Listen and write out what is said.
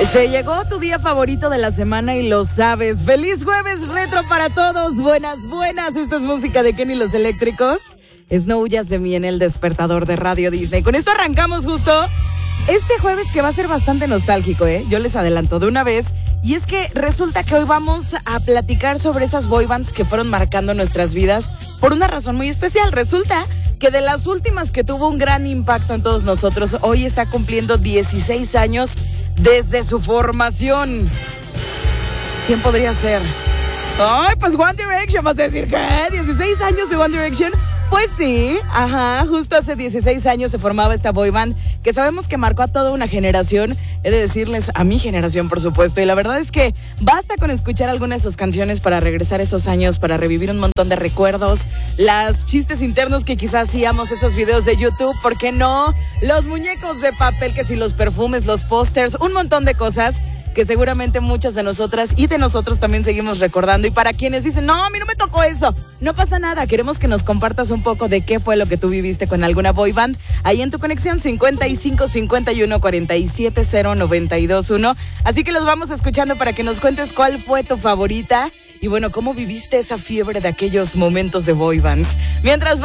Se llegó tu día favorito de la semana y lo sabes. ¡Feliz jueves retro para todos! Buenas. Esto es música de Kenny Los Eléctricos. Snow ya se viene el despertador de Radio Disney. Con esto arrancamos justo este jueves que va a ser bastante nostálgico, ¿eh? Yo les adelanto de una vez. Y es que resulta que hoy vamos a platicar sobre esas boy bands que fueron marcando nuestras vidas por una razón muy especial. Resulta que de las últimas que tuvo un gran impacto en todos nosotros, hoy está cumpliendo 16 años desde su formación. ¿Quién podría ser? Ay, pues One Direction. ¿Vas a decir qué? ¿16 años de One Direction? Pues sí, justo hace 16 años se formaba esta boy band que sabemos que marcó a toda una generación. He de decirles, a mi generación, por supuesto. Y la verdad es que basta con escuchar algunas de sus canciones para regresar esos años, para revivir un montón de recuerdos, los chistes internos que quizás hacíamos, esos videos de YouTube, ¿por qué no? Los muñecos de papel, que si los perfumes, los pósters, un montón de cosas que seguramente muchas de nosotras y de nosotros también seguimos recordando. Y para quienes dicen, no, a mí no me tocó eso, no pasa nada, queremos que nos compartas un poco de qué fue lo que tú viviste con alguna boy band, ahí en tu conexión 55 51 47 0 92 1. Así que los vamos escuchando para que nos cuentes cuál fue tu favorita y bueno, cómo viviste esa fiebre de aquellos momentos de boy bands. Mientras